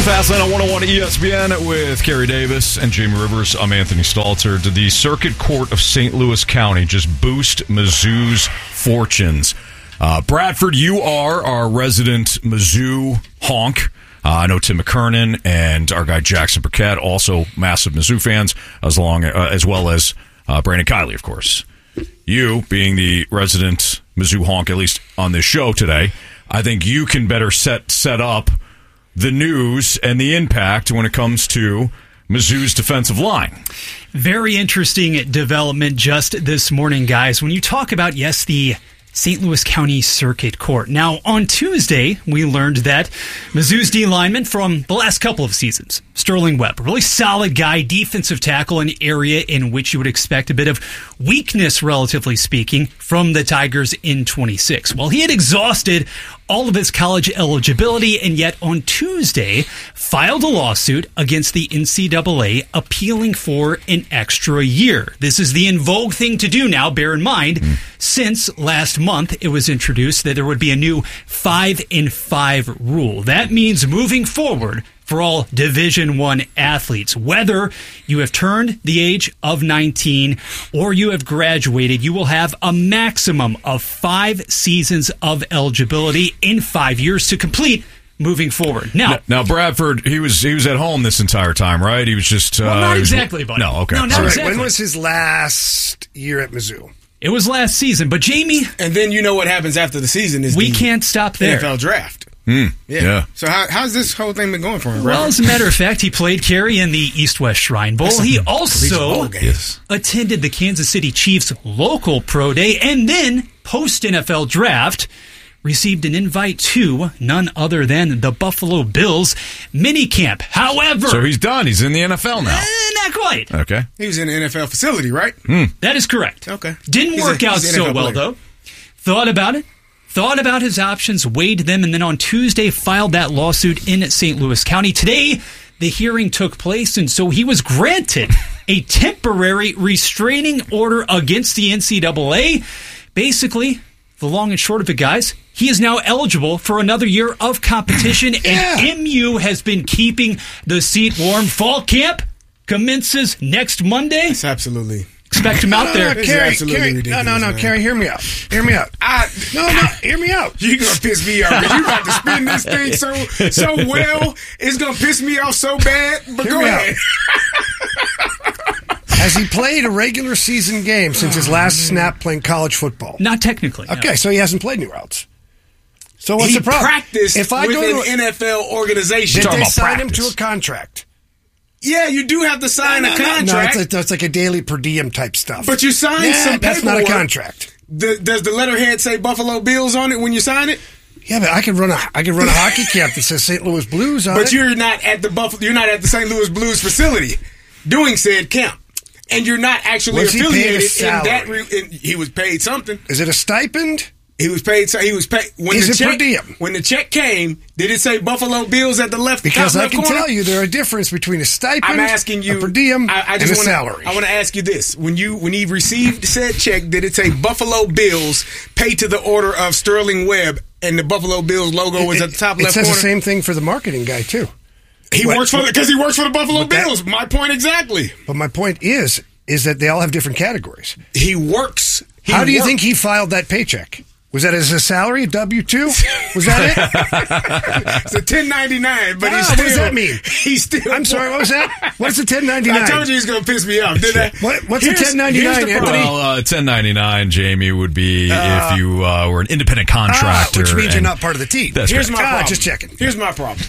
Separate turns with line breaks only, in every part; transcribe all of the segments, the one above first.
Fastline on 101 ESPN with Kerry Davis and Jamie Rivers. I'm Anthony Stalter. Did the Circuit Court of St. Louis County just boost Mizzou's fortunes? Bradford, you are our resident Mizzou honk. I know Tim McKernan and our guy Jackson Burkett, also massive Mizzou fans, as well as Brandon Kiley, of course. You, being the resident Mizzou honk, at least on this show today, I think you can better set up the news and the impact when it comes to Mizzou's defensive line.
Very interesting development just this morning, guys. When you talk about, yes, the St. Louis County Circuit Court. Now, on Tuesday, we learned that Mizzou's D lineman from the last couple of seasons, Sterling Webb, a really solid guy, defensive tackle, an area in which you would expect a bit of weakness, relatively speaking, from the Tigers in 26. Well, he had exhausted all of his college eligibility, and yet on Tuesday filed a lawsuit against the NCAA appealing for an extra year. This is the in vogue thing to do now, bear in mind, since last month it was introduced that there would be a new 5-in-5 rule. That means moving forward for all Division I athletes, whether you have turned the age of 19 or you have graduated, you will have a maximum of 5 seasons of eligibility in 5 years to complete moving forward. Now
Bradford, he was at home this entire time, right? He was just
not exactly, buddy.
No, okay.
No, not exactly.
When was his last year at Mizzou?
It was last season, but Jamie,
and then you know what happens after the season is
we can't stop there.
NFL draft.
Yeah.
So how's this whole thing been going for him,
Well, as a matter of fact, he played Kerry in the East-West Shrine Bowl. He also attended the Kansas City Chiefs local pro day, and then post-NFL draft received an invite to none other than the Buffalo Bills minicamp. However,
so he's done. He's in the NFL now.
Not quite.
Okay.
He was in an NFL facility, right?
That is correct.
Okay.
Didn't work out so well, though. Thought about it. Thought about his options, weighed them, and then on Tuesday filed that lawsuit in St. Louis County. Today, the hearing took place, and so he was granted a temporary restraining order against the NCAA. Basically, the long and short of it, guys, he is now eligible for another year of competition, and MU has been keeping the seat warm. Fall camp commences next Monday.
That's absolutely...
Expect him out there.
Kerry, Kerry, hear me out. Hear me out. Hear me out.
You're going to piss me off. You got to spin this thing so well. It's going to piss me off so bad. But go ahead.
Has he played a regular season game since his last snap playing college football?
Not technically.
Okay,
no.
So he hasn't played anywhere else. So what's the problem?
He practiced with an NFL organization.
Did they sign him to a contract?
Yeah, you do have to sign a contract.
No, it's like a daily per diem type stuff.
But you sign some paperwork.
That's not a contract.
Does the letterhead say Buffalo Bills on it when you sign it?
Yeah, but I can run a hockey camp that says St. Louis Blues on it.
But you're not at the St. Louis Blues facility doing said camp. And you're not actually affiliated in that. He was paid something.
Is it a stipend?
He was paid.
Per diem?
When the check came, did it say Buffalo Bills at the left?
Because I can
corner?
tell you there are a difference between a stipend,
I'm asking you,
a per diem, and a salary.
I want to ask you this: when he received said check, did it say Buffalo Bills paid to the order of Sterling Webb, and the Buffalo Bills logo was at the top left corner?
It says the same thing for the marketing guy too.
He works for the Buffalo Bills. My point exactly.
But my point is that they all have different categories.
He works.
How do you think he filed that paycheck? Was that as a salary, W-2? Was that it?
It's a 1099, but
what does that mean? I'm sorry, what was that? What's a 1099?
I told you he's going to piss me off, didn't I?
What's a 1099, Anthony?
Well, 1099, Jamie, would be if you were an independent contractor.
Which means you're not part of the team.
Here's my problem.
Just checking.
Here's my problem.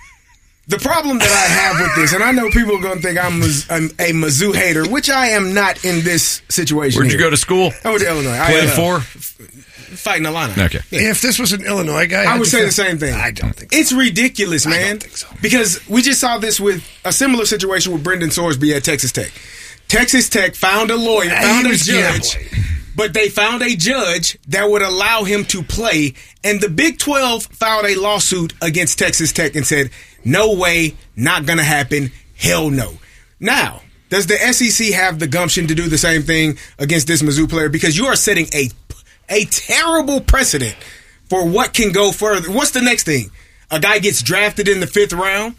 The problem that I have with this, and I know people are going to think I'm a Mizzou hater, which I am not in this situation.
Where'd you go to school?
I went to Illinois.
Played for?
Fighting Illini.
Okay.
Yeah.
If this was an Illinois guy,
I would say the same thing.
I don't think so.
It's ridiculous, man.
I don't think so.
Because we just saw this with a similar situation with Brendan Sorsby at Texas Tech. Texas Tech found a lawyer, found a judge, but they found a judge that would allow him to play, and the Big 12 filed a lawsuit against Texas Tech and said, no way, not going to happen, hell no. Now, does the SEC have the gumption to do the same thing against this Mizzou player? Because you are setting a terrible precedent for what can go further. What's the next thing? A guy gets drafted in the 5th round,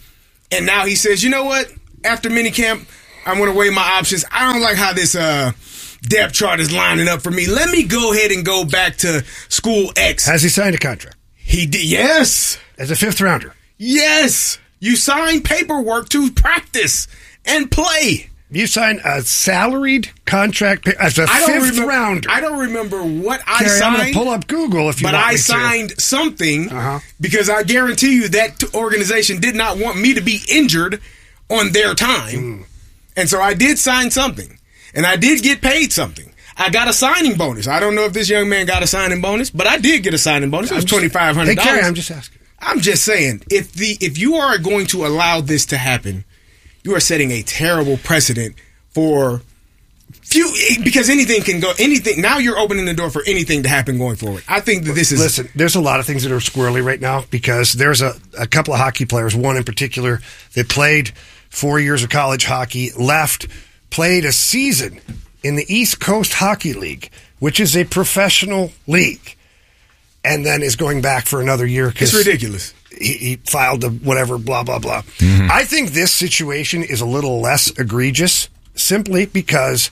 And now he says, you know what? After minicamp, I'm going to weigh my options. I don't like how this depth chart is lining up for me. Let me go ahead and go back to school X.
Has he signed a contract?
He did. Yes.
As a 5th rounder?
Yes. You signed paperwork to practice and play.
You signed a salaried contract as a 5th rounder.
I don't remember what I
Gary,
signed.
I'm going to pull up Google if you want me to.
But I signed something because I guarantee you that organization did not want me to be injured on their time. And so I did sign something. And I did get paid something. I got a signing bonus. I don't know if this young man got a signing bonus, but I did get a signing bonus. It was $2,500.
Hey, Gary, I'm just asking.
I'm just saying, if you are going to allow this to happen, you are setting a terrible precedent for because anything can go. Anything now, you're opening the door for anything to happen going forward. I think that this is.
Listen, there's a lot of things that are squirrely right now because there's a couple of hockey players. One in particular that played 4 years of college hockey, left, played a season in the East Coast Hockey League, which is a professional league, and then is going back for another year.
It's ridiculous.
He filed the whatever, blah, blah, blah. Mm-hmm. I think this situation is a little less egregious simply because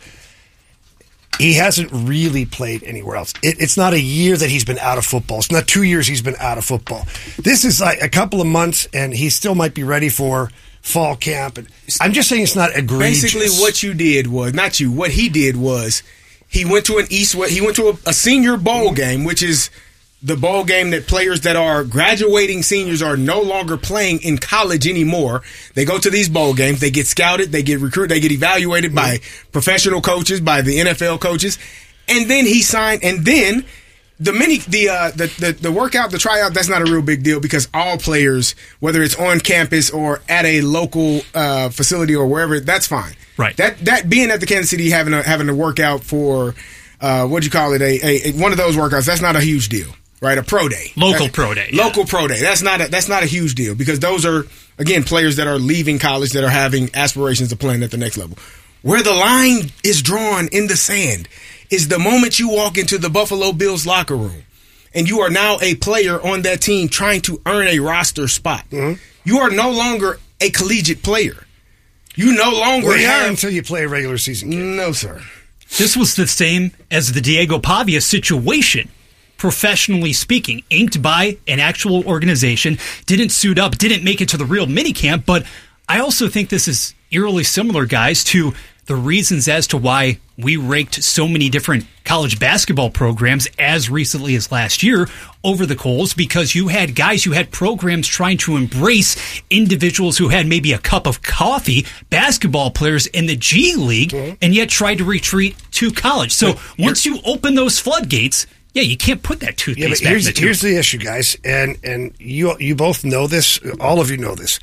he hasn't really played anywhere else. It's not a year that he's been out of football. It's not 2 years he's been out of football. This is like a couple of months, and he still might be ready for fall camp. And I'm just saying it's not egregious.
Basically, what you did was, not you, what he did was he went to a senior bowl game, which is the bowl game that players that are graduating seniors are no longer playing in college anymore. They go to these bowl games. They get scouted. They get recruited. They get evaluated by professional coaches, by the NFL coaches. And then he signed. And then the workout, the tryout, that's not a real big deal because all players, whether it's on campus or at a local facility or wherever, that's fine.
Right.
That being at the Kansas City having a workout for what'd you call it? A one of those workouts. That's not a huge deal. Right, a pro day,
local pro day.
That's not a huge deal because those are again players that are leaving college that are having aspirations of playing at the next level. Where the line is drawn in the sand is the moment you walk into the Buffalo Bills locker room and you are now a player on that team trying to earn a roster spot. Mm-hmm. You are no longer a collegiate player. You no longer
are until you play a regular season game.
No, sir.
This was the same as the Diego Pavia situation. Professionally speaking, inked by an actual organization, didn't suit up, didn't make it to the real minicamp, but I also think this is eerily similar, guys, to the reasons as to why we raked so many different college basketball programs as recently as last year over the coals because you had programs trying to embrace individuals who had maybe a cup of coffee, basketball players in the G League, and yet tried to retreat to college. So once you open those floodgates, yeah, you can't put that toothpaste back in the tube.
Here's the issue, guys, and you both know this. All of you know this.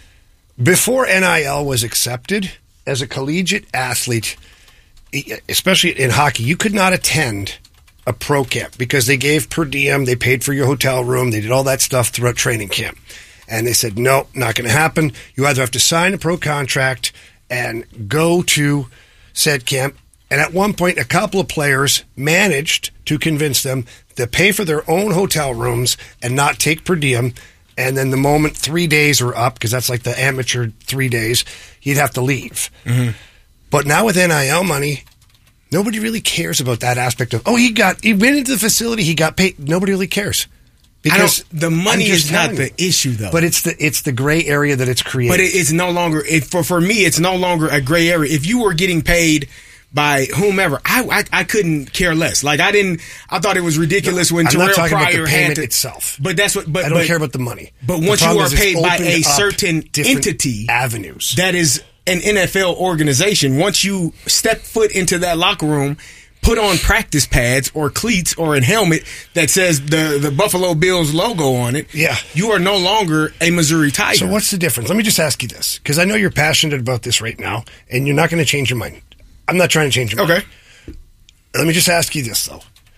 Before NIL was accepted as a collegiate athlete, especially in hockey, you could not attend a pro camp because they gave per diem, they paid for your hotel room, they did all that stuff throughout training camp. And they said, no, not going to happen. You either have to sign a pro contract and go to said camp. And at one point, a couple of players managed to convince them to pay for their own hotel rooms and not take per diem. And then the moment 3 days were up, because that's like the amateur 3 days, you'd have to leave. Mm-hmm. But now with NIL money, nobody really cares about that aspect of, he went into the facility, he got paid. Nobody really cares. Because
the money is not the issue, though.
But it's the gray area that it's created.
But it's no longer, for me, it's no longer a gray area. If you were getting paid by whomever, I couldn't care less. Like I thought it was ridiculous when Terrell
Pryor
about
the payment itself.
But that's what. But
I don't care about the money.
But once you are paid by a certain entity,
avenues
that is an NFL organization. Once you step foot into that locker room, put on practice pads or cleats or a helmet that says the Buffalo Bills logo on it, you are no longer a Missouri Tiger.
So what's the difference? Let me just ask you this, because I know you're passionate about this right now, and you're not going to change your mind. I'm not trying to change your mind.
Okay.
Let me just ask you this, though.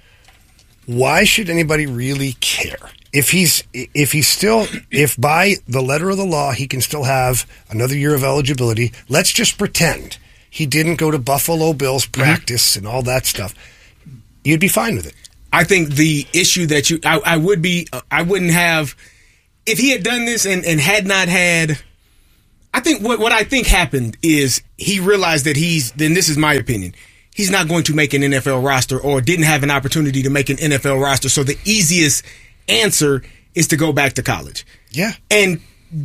Why should anybody really care? If by the letter of the law he can still have another year of eligibility, let's just pretend he didn't go to Buffalo Bills practice and all that stuff, you'd be fine with it.
I think the issue that I wouldn't have, if he had done this and had not had think what I think happened is he realized that then this is my opinion, he's not going to make an NFL roster or didn't have an opportunity to make an NFL roster. So the easiest answer is to go back to college.
Yeah.
And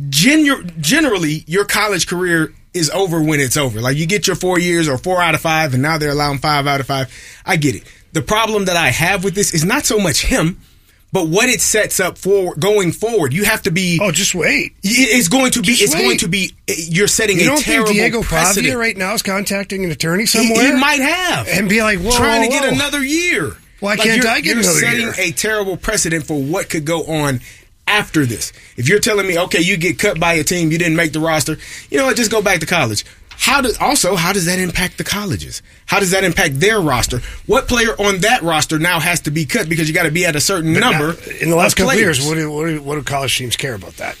generally, your college career is over when it's over. Like, you get your 4 years or 4 out of 5, and now they're allowing 5 out of 5. I get it. The problem that I have with this is not so much him, but what it sets up for going forward. You have to be.
Oh, just wait.
It's going to be. You're setting a terrible precedent. You don't think Diego Pavia
right now is contacting an attorney somewhere?
He might have,
and be like, "Whoa,
trying to get another year."
Why can't I get another year?
You're setting a terrible precedent for what could go on after this. If you're telling me, okay, you get cut by a team, you didn't make the roster, you know what? Just go back to college. How does that impact the colleges? How does that impact their roster? What player on that roster now has to be cut because you got to be at a certain number?
In the last couple of years, what do college teams care about that?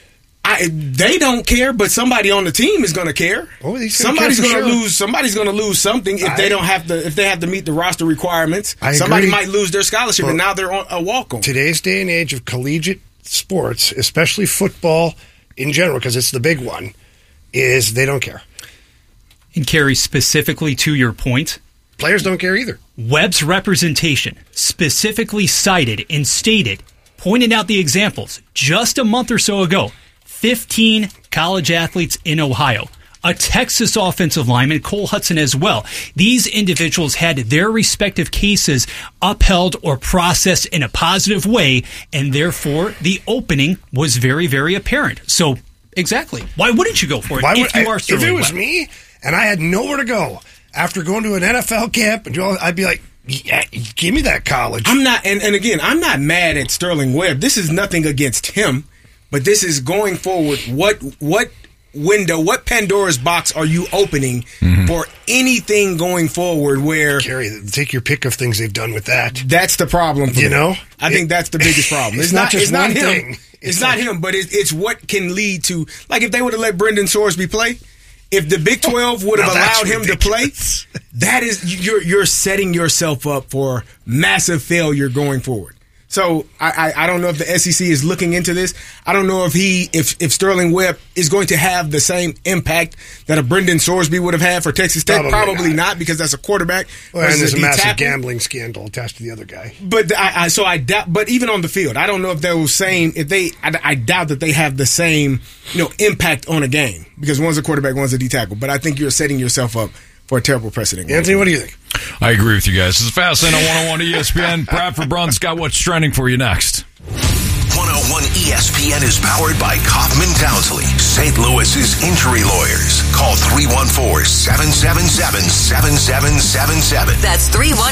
They don't care, but somebody on the team is going to care.
Oh,
somebody's going to lose. Somebody's going to lose something if they don't have to. If they have to meet the roster requirements, somebody might lose their scholarship, and now they're on a walk-on.
Today's day and age of collegiate sports, especially football in general, because it's the big one, is they don't care.
And Kerry, specifically to your point,
players don't care either.
Webb's representation specifically cited and stated, pointed out the examples just a month or so ago. 15 college athletes in Ohio. A Texas offensive lineman, Cole Hudson, as well. These individuals had their respective cases upheld or processed in a positive way, and therefore the opening was very, very apparent. So, exactly. Why wouldn't you go for it
if it was me and I had nowhere to go after going to an NFL camp, I'd be like, yeah, give me that college.
I'm not, and again, I'm not mad at Sterling Webb. This is nothing against him. But this is going forward. What window, what Pandora's box are you opening for anything going forward where...
Kerry, take your pick of things they've done with that.
That's the problem for me. I think that's the biggest problem.
It's not just one thing.
It's not him, but it's what can lead to... Like, if they would have let Brendan Sorsby play, if the Big 12 would have allowed him to play, that is... You're setting yourself up for massive failure going forward. So I don't know if the SEC is looking into this. I don't know if Sterling Webb is going to have the same impact that a Brendan Sorsby would have had for Texas Tech. Probably not, because that's a quarterback.
Well, and there's a massive gambling scandal attached to the other guy.
But I doubt. But even on the field, I don't know if those same. I doubt that they have the same impact on a game, because one's a quarterback, one's a D tackle. But I think you're setting yourself up for a terrible precedent.
Anthony, what do you think?
I agree with you guys. This is Fastlane on 101 ESPN. Bradford Brun's got what's trending for you next.
101 ESPN is powered by Kaufman Townsley, St. Louis's injury lawyers. Call 314-777-7777.
That's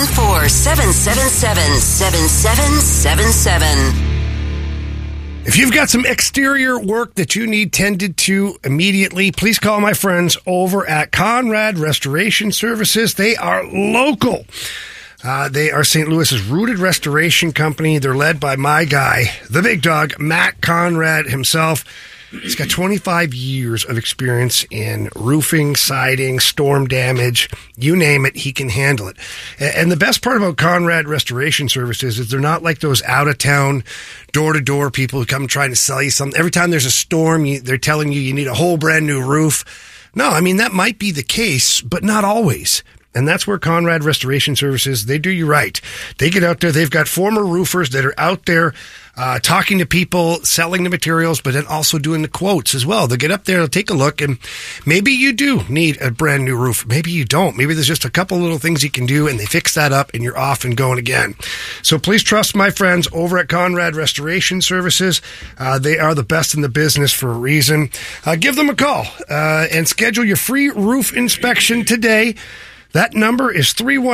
314-777-7777.
If you've got some exterior work that you need tended to immediately, please call my friends over at Conrad Restoration Services. They are local. They are St. Louis's rooted restoration company. They're led by my guy, the big dog, Matt Conrad himself. He's got 25 years of experience in roofing, siding, storm damage, you name it, he can handle it. And the best part about Conrad Restoration Services is they're not like those out-of-town, door-to-door people who come trying to sell you something. Every time there's a storm, they're telling you need a whole brand new roof. No, I mean, that might be the case, but not always. And that's where Conrad Restoration Services, they do you right. They get out there. They've got former roofers that are out there talking to people, selling the materials, but then also doing the quotes as well. They'll get up there, they'll take a look, and maybe you do need a brand new roof. Maybe you don't. Maybe there's just a couple little things you can do, and they fix that up, and you're off and going again. So please trust my friends over at Conrad Restoration Services. They are the best in the business for a reason. Give them a call and schedule your free roof inspection today. That number is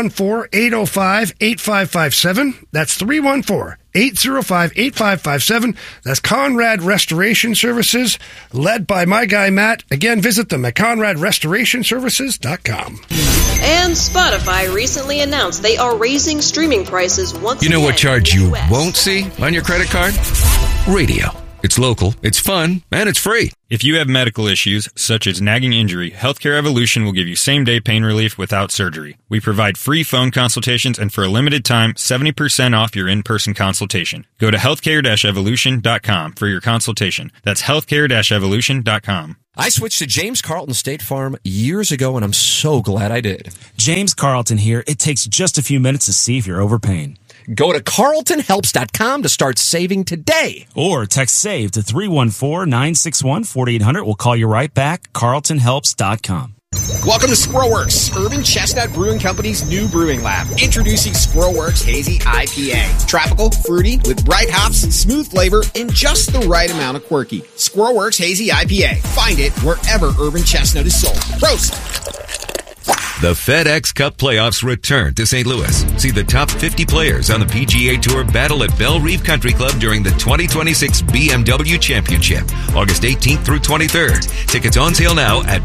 314-805-8557. That's 314-805-8557. That's Conrad Restoration Services, led by my guy, Matt. Again, visit them at ConradRestorationServices.com.
And Spotify recently announced they are raising streaming prices once again.
You know what charge you won't see on your credit card? Radio.
It's local, it's fun, and it's free.
If you have medical issues, such as nagging injury, Healthcare Evolution will give you same-day pain relief without surgery. We provide free phone consultations, and for a limited time, 70% off your in-person consultation. Go to healthcare-evolution.com for your consultation. That's healthcare-evolution.com.
I switched to James Carlton State Farm years ago, and I'm so glad I did.
James Carlton here. It takes just a few minutes to see if you're overpaying.
Go to carltonhelps.com to start saving today.
Or text SAVE to 314-961-4800. We'll call you right back. carltonhelps.com.
Welcome to Squirrelworks, Urban Chestnut Brewing Company's new brewing lab. Introducing Squirrelworks Hazy IPA. Tropical, fruity, with bright hops, smooth flavor, and just the right amount of quirky. Squirrelworks Hazy IPA. Find it wherever Urban Chestnut is sold. Prost!
The FedEx Cup playoffs return to St. Louis. See the top 50 players on the PGA Tour battle at Belle Reve Country Club during the 2026 BMW Championship, August 18th through 23rd. Tickets on sale now at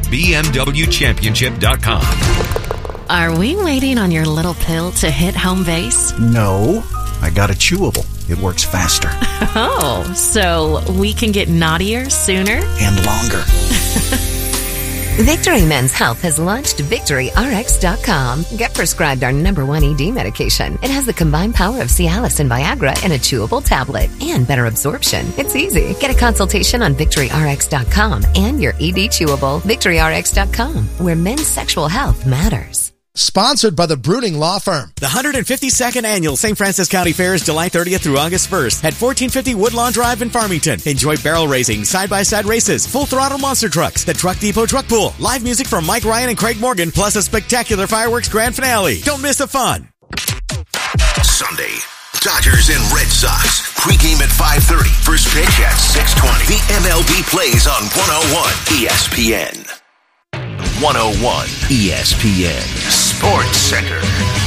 bmwchampionship.com.
Are we waiting on your little pill to hit home base?
No, I got a chewable. It works faster.
Oh, so we can get naughtier sooner?
And longer.
Victory Men's Health has launched VictoryRx.com. Get prescribed our #1 ED medication. It has the combined power of Cialis and Viagra in a chewable tablet and better absorption. It's easy. Get a consultation on VictoryRx.com and your ED chewable. VictoryRx.com, where men's sexual health matters.
Sponsored by the Bruning Law Firm.
The 152nd Annual St. Francis County Fair is July 30th through August 1st at 1450 Woodlawn Drive in Farmington. Enjoy barrel racing, side-by-side races, full-throttle monster trucks, the Truck Depot Truck Pool, live music from Mike Ryan and Craig Morgan, plus a spectacular fireworks grand finale. Don't miss the fun.
Sunday, Dodgers and Red Sox. Pregame at 5:30. First pitch at 6:20. The MLB plays on 101 ESPN. 101 ESPN Sports Center.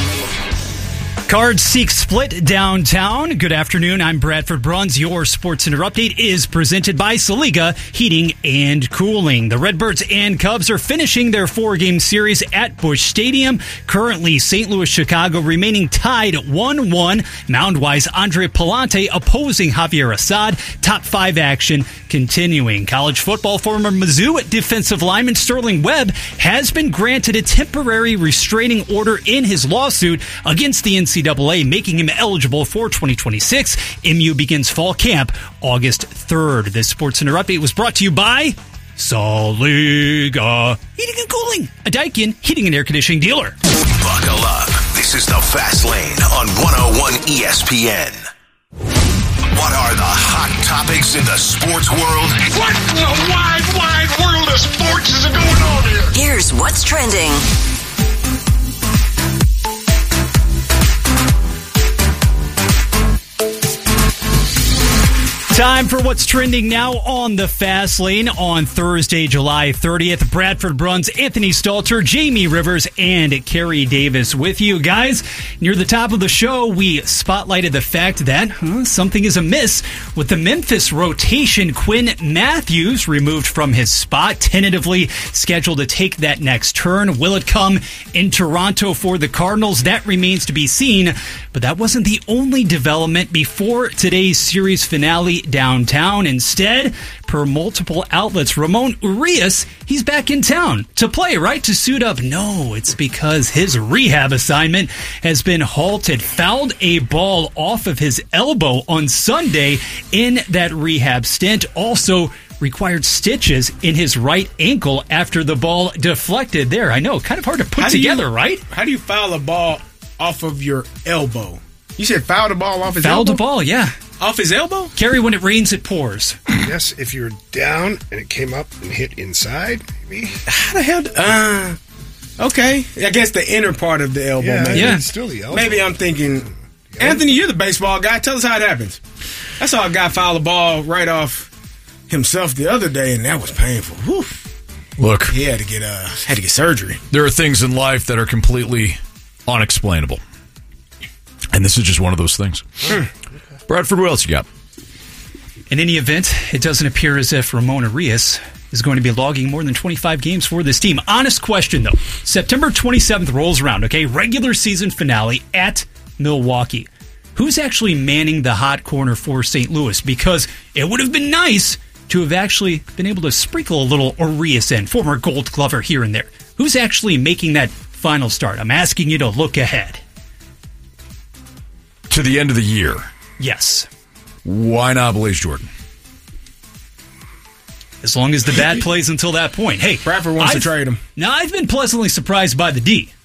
Cards seek split downtown. Good afternoon. I'm Bradford Bruns. Your Sports Center update is presented by Saliga Heating and Cooling. The Redbirds and Cubs are finishing their 4-game series at Busch Stadium. Currently, St. Louis, Chicago remaining tied 1-1. Mound-wise, Andre Palante opposing Javier Assad. Top 5 action continuing. College football former Mizzou defensive lineman Sterling Webb has been granted a temporary restraining order in his lawsuit against the NCAA, making him eligible for 2026. MU begins fall camp August 3rd. This Sports Center update was brought to you by Saliga Heating and Cooling, a Daikin heating and air conditioning dealer.
Buckle up. This is the Fast Lane on 101 ESPN. What are the hot topics in the sports world?
What in the wide, wide world of sports is going on here?
Here's what's trending.
Time for what's trending now on the Fast Lane on Thursday, July 30th. Bradford Bruns, Anthony Stalter, Jamie Rivers, and Kerry Davis with you. Guys, near the top of the show, we spotlighted the fact that something is amiss with the Memphis rotation. Quinn Matthews removed from his spot, tentatively scheduled to take that next turn. Will it come in Toronto for the Cardinals? That remains to be seen, but that wasn't the only development before today's series finale downtown. Instead, per multiple outlets, Ramon Urias, he's back in town to play, right? To suit up. No, it's because his rehab assignment has been halted. Fouled a ball off of his elbow on Sunday in that rehab stint. Also required stitches in his right ankle after the ball deflected there. I know, kind of hard to put together, right?
How do you foul a ball off of your elbow? You said foul the ball off his elbow?
Fouled the ball, yeah.
Off his elbow?
Kerry, when it rains, it pours.
Yes, if you're down and it came up and hit inside, maybe.
How the hell? Okay. I guess the inner part of the elbow.
Yeah, it's still the elbow.
Maybe I'm thinking, Anthony, you're the baseball guy. Tell us how it happens. I saw a guy foul the ball right off himself the other day, and that was painful. Whew.
Look,
he had to get surgery.
There are things in life that are completely unexplainable, and this is just one of those things. Bradford, what else you got?
In any event, it doesn't appear as if Ramon Urias is going to be logging more than 25 games for this team. Honest question, though. September 27th rolls around, okay? Regular season finale at Milwaukee. who's actually manning the hot corner for St. Louis? Because it would have been nice to have actually been able to sprinkle a little Urias in, former Gold Glover here and there. Who's actually making that final start? I'm asking you to look ahead.
To the end of the year.
Yes.
Why not Blaze Jordan?
As long as the bat plays until that point. Hey,
Bradford wants to trade him.
Now, I've been pleasantly surprised by the D.